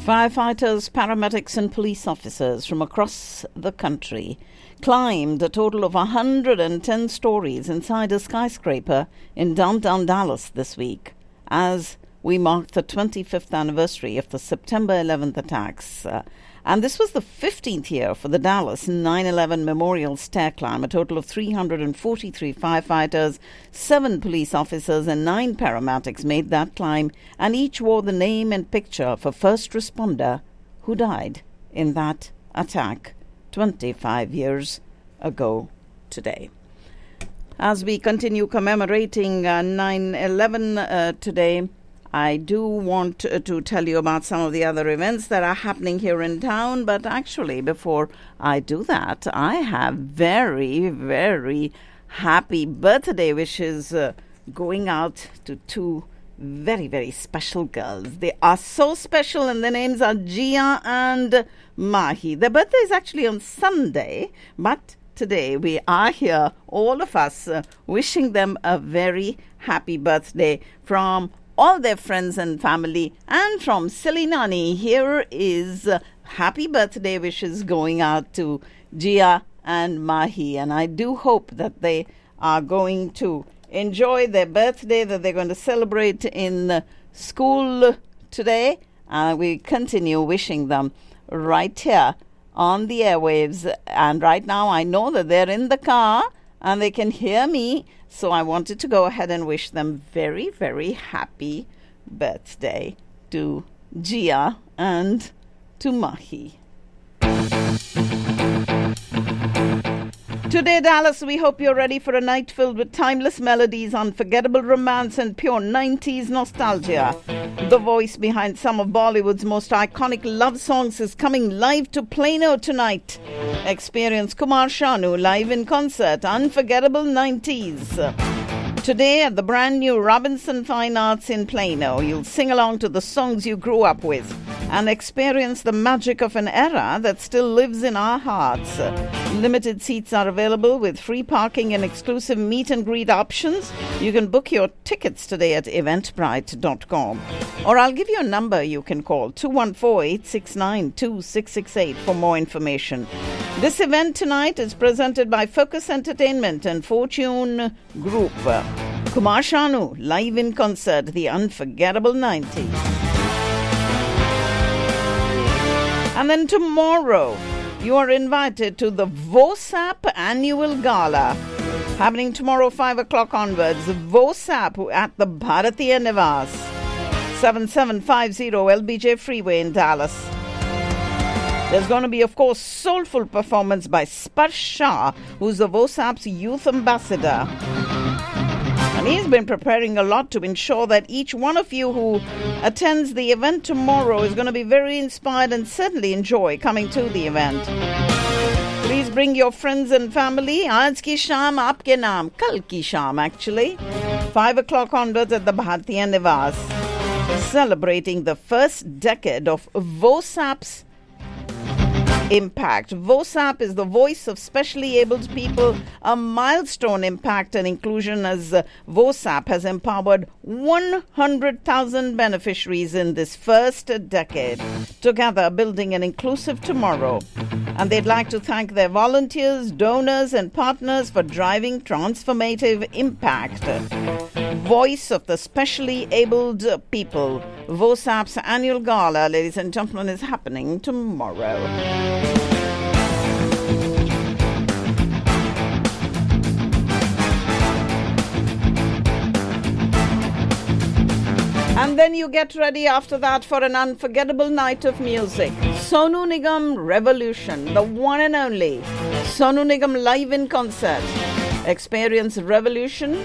Firefighters, paramedics and police officers from across the country climbed a total of 110 stories inside a skyscraper in downtown Dallas this week as we marked the 25th anniversary of the September 11th attacks. And this was the 15th year for the Dallas 9/11 Memorial Stair Climb. A total of 343 firefighters, 7 police officers and 9 paramedics made that climb, and each wore the name and picture of a first responder who died in that attack 25 years ago today. As we continue commemorating 9/11 today, I do want to tell you about some of the other events that are happening here in town. But actually, before I do that, I have very, very happy birthday wishes going out to 2 very, very special girls. They are so special, and their names are Gia and Mahi. Their birthday is actually on Sunday, but today we are here, all of us, wishing them a very happy birthday from all their friends and family. And from Silly Nani, here is happy birthday wishes going out to Gia and Mahi. And I do hope that they are going to enjoy their birthday, that they're going to celebrate in school today. We continue wishing them right here on the airwaves. And right now I know that they're in the car and they can hear me. So I wanted to go ahead and wish them very, very happy birthday to Gia and to Mahi. Today, Dallas, we hope you're ready for a night filled with timeless melodies, unforgettable romance and pure 90s nostalgia. The voice behind some of Bollywood's most iconic love songs is coming live to Plano tonight. Experience Kumar Sanu live in concert, Unforgettable 90s. Today at the brand new Robinson Fine Arts in Plano, you'll sing along to the songs you grew up with and experience the magic of an era that still lives in our hearts. Limited seats are available with free parking and exclusive meet and greet options. You can book your tickets today at eventbrite.com. Or I'll give you a number you can call, 214-869-2668 for more information. This event tonight is presented by Focus Entertainment and Fortune Group. Kumar Sanu, live in concert, the unforgettable 90s. And then tomorrow, you are invited to the VOSAP Annual Gala. Happening tomorrow, 5 o'clock onwards. VOSAP at the Bharatiya Nivas, 7750 LBJ Freeway in Dallas. There's going to be, of course, soulful performance by Sparsh Shah, who's the VOSAP's youth ambassador. And he's been preparing a lot to ensure that each one of you who attends the event tomorrow is going to be very inspired and certainly enjoy coming to the event. Please bring your friends and family. Aaj ki shaam aapke naam. Kal ki shaam, actually. 5 o'clock onwards at the Bharatiya Nivas. Celebrating the first decade of VOSAP's impact. VOSAP is the voice of specially abled people, a milestone impact and inclusion as VOSAP has empowered 100,000 beneficiaries in this first decade, together building an inclusive tomorrow. And they'd like to thank their volunteers, donors and partners for driving transformative impact. Voice of the specially abled people. VOSAP's annual gala, ladies and gentlemen, is happening tomorrow. And then you get ready after that for an unforgettable night of music. Sonu Nigam Revolution, the one and only Sonu Nigam live in concert. Experience Revolution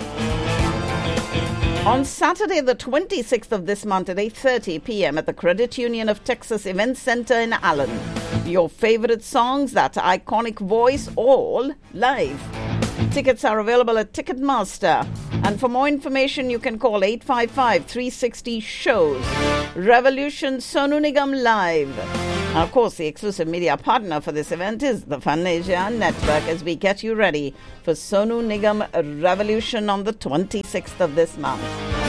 on Saturday, the 26th of this month at 8:30 p.m. at the Credit Union of Texas Event Center in Allen. Your favorite songs, that iconic voice, all live. Tickets are available at Ticketmaster. And for more information, you can call 855-360-SHOWS. Revolution Sonu Nigam Live. And of course, the exclusive media partner for this event is the Fun Asia Network, as we get you ready for Sonu Nigam Revolution on the 26th of this month.